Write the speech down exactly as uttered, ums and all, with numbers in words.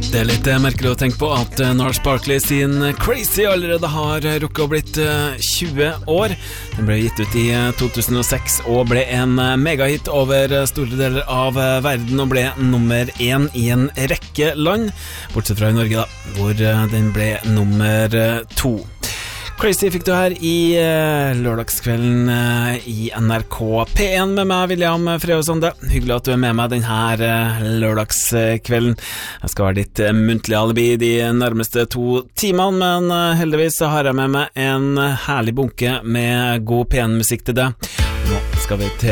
Det er litt merkelig å tenke på at Gnarls Barkley sin Crazy allerede har rukket å blitt tjue år. Den ble gitt ut i to tusen og seks og ble en megahit over store deler av verden og ble nummer én i en rekke land, bortsett fra i Norge da, hvor den ble nummer to. Crazy fikk du her i uh, lørdagskvelden uh, i N R K P én med meg, William Freosande. Hyggelig at du er med meg denne uh, lørdagskvelden. Jeg skal være ditt uh, muntlige alibi de nærmeste to timene, men uh, heldigvis så har jeg med meg en herlig bunke med god P én-musikk til deg. Nå skal vi til